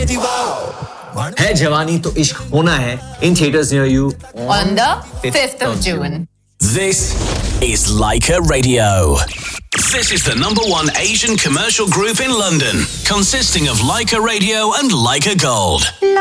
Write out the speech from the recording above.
है जवानी तो इश्क होना है in theaters near you on the 5th of June. This is Leica Radio. This is the #1 Asian commercial group in London, consisting of Leica Radio and Leica Gold.